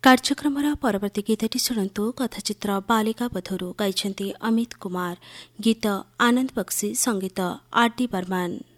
କାର୍ଯ୍ୟକ୍ରମର ପରବର୍ତ୍ତୀ ଗୀତଟି ଶୁଣନ୍ତୁ। କଥାଚିତ୍ର ବାଲିକା ବଧରୁ ଗାଇଛନ୍ତି ଅମିତ କୁମାର, ଗୀତ ଆନନ୍ଦ ବକ୍ସି, ସଙ୍ଗୀତ ଆର୍.ଡି. ବର୍ମନ।